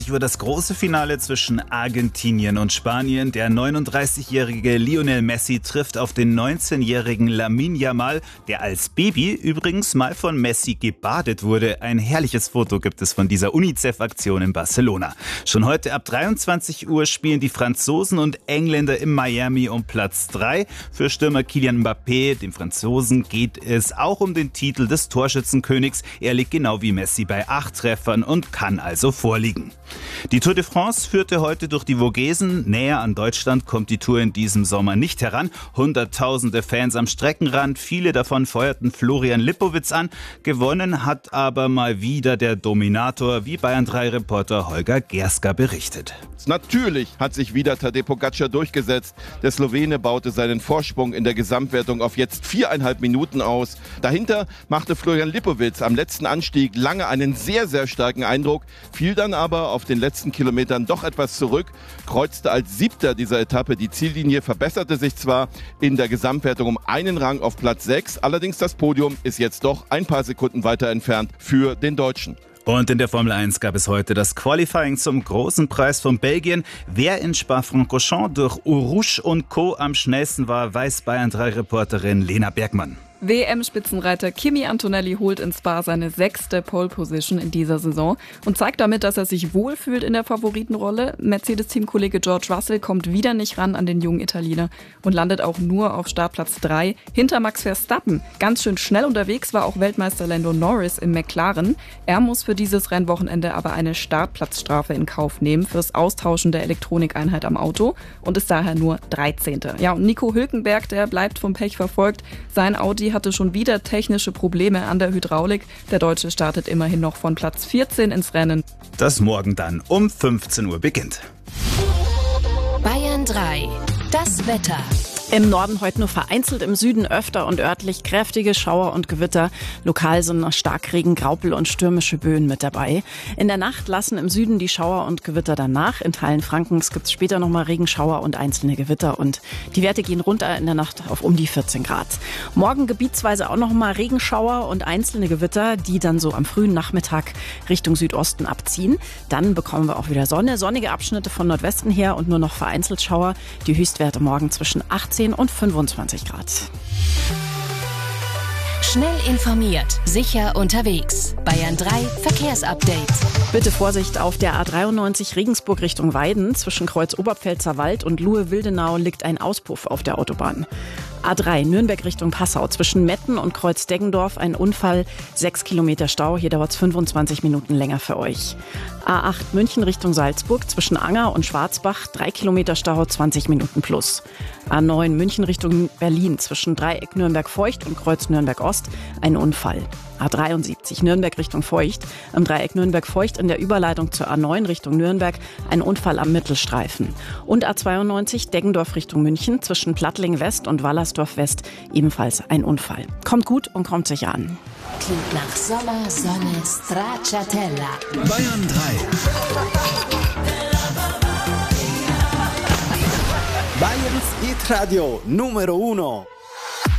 Über das große Finale zwischen Argentinien und Spanien. Der 39-jährige Lionel Messi trifft auf den 19-jährigen Lamine Yamal, der als Baby übrigens mal von Messi gebadet wurde. Ein herrliches Foto gibt es von dieser UNICEF-Aktion in Barcelona. Schon heute ab 23 Uhr spielen die Franzosen und Engländer in Miami um Platz 3. Für Stürmer Kylian Mbappé, dem Franzosen, geht es auch um den Titel des Torschützenkönigs. Er liegt genau wie Messi bei 8 Treffern und kann also vorliegen. Die Tour de France führte heute durch die Vogesen. Näher an Deutschland kommt die Tour in diesem Sommer nicht heran. Hunderttausende Fans am Streckenrand, viele davon feuerten Florian Lipowitz an. Gewonnen hat aber mal wieder der Dominator, wie Bayern 3-Reporter Holger Gerska berichtet. Natürlich hat sich wieder Tadej Pogačar durchgesetzt. Der Slowene baute seinen Vorsprung in der Gesamtwertung auf jetzt 4,5 Minuten aus. Dahinter machte Florian Lipowitz am letzten Anstieg lange einen sehr, sehr starken Eindruck, fiel dann aber auf den letzten Kilometern doch etwas zurück, kreuzte als 7. dieser Etappe die Ziellinie, verbesserte sich zwar in der Gesamtwertung um einen Rang auf Platz 6, allerdings das Podium ist jetzt doch ein paar Sekunden weiter entfernt für den Deutschen. Und in der Formel 1 gab es heute das Qualifying zum großen Preis von Belgien. Wer in Spa-Francorchamps durch Urush und Co. am schnellsten war, weiß Bayern 3-Reporterin Lena Bergmann. WM-Spitzenreiter Kimi Antonelli holt in Spa seine 6. Pole-Position in dieser Saison und zeigt damit, dass er sich wohlfühlt in der Favoritenrolle. Mercedes-Teamkollege George Russell kommt wieder nicht ran an den jungen Italiener und landet auch nur auf Startplatz 3 hinter Max Verstappen. Ganz schön schnell unterwegs war auch Weltmeister Lando Norris im McLaren. Er muss für dieses Rennwochenende aber eine Startplatzstrafe in Kauf nehmen fürs Austauschen der Elektronikeinheit am Auto und ist daher nur 13. Ja, und Nico Hülkenberg, der bleibt vom Pech verfolgt. Sein Audi hatte schon wieder technische Probleme an der Hydraulik. Der Deutsche startet immerhin noch von Platz 14 ins Rennen. Das morgen dann um 15 Uhr beginnt. Bayern 3, das Wetter. Im Norden heute nur vereinzelt, im Süden öfter und örtlich kräftige Schauer und Gewitter. Lokal sind noch Starkregen, Graupel und stürmische Böen mit dabei. In der Nacht lassen im Süden die Schauer und Gewitter dann nach. In Teilen Frankens gibt es später nochmal Regenschauer und einzelne Gewitter. Und die Werte gehen runter in der Nacht auf um die 14 Grad. Morgen gebietsweise auch nochmal Regenschauer und einzelne Gewitter, die dann so am frühen Nachmittag Richtung Südosten abziehen. Dann bekommen wir auch wieder Sonne, sonnige Abschnitte von Nordwesten her und nur noch vereinzelt Schauer. Die Höchstwerte morgen zwischen 18 und 25 Grad. Schnell informiert, sicher unterwegs. Bayern 3 Verkehrsupdate. Bitte Vorsicht auf der A93 Regensburg Richtung Weiden. Zwischen Kreuz Oberpfälzer Wald und Luhe-Wildenau liegt ein Auspuff auf der Autobahn. A3 Nürnberg Richtung Passau. Zwischen Metten und Kreuz Deggendorf ein Unfall, 6 Kilometer Stau. Hier dauert es 25 Minuten länger für euch. A8 München Richtung Salzburg. Zwischen Anger und Schwarzbach 3 Kilometer Stau, 20 Minuten plus. A9 München Richtung Berlin. Zwischen Dreieck Nürnberg-Feucht und Kreuz Nürnberg-Ost ein Unfall. A73 Nürnberg Richtung Feucht. Am Dreieck Nürnberg-Feucht in der Überleitung zur A9 Richtung Nürnberg ein Unfall am Mittelstreifen. Und A92 Deggendorf Richtung München zwischen Plattling West und Wallersdorf West ebenfalls ein Unfall. Kommt gut und kommt sicher an. Klingt nach Sommer, Sonne, Stracciatella. Bayern 3. Bayerns Hit Radio Numero 1.